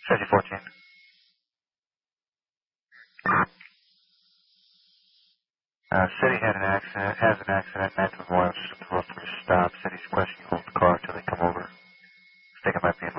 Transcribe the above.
City 14. City had an accident, has an accident, 9 Memorial System 12 stop. City's question you hold the car until they come over. I think it might be